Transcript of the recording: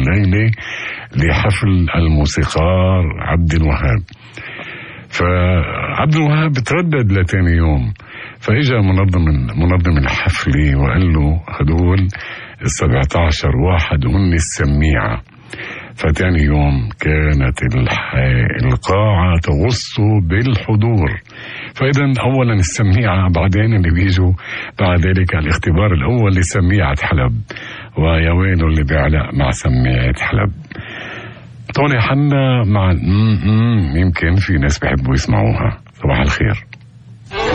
الليلة لحفل الموسيقار عبد الوهاب. فعبد الوهاب تردد لتاني يوم، فإجا منظم الحفلة وقال له هدول 17 واحد هن السميعة. فتاني يوم كانت القاعة تغص بالحضور. فإذا أولا السميعة، بعدين اللي بيجوا بعد ذلك الاختبار الأول لسميعة حلب، ويا ويله اللي بيعلق مع سميعة حلب. طوني حنا مع يمكن في ناس بيحبوا يسمعوها. صباح الخير.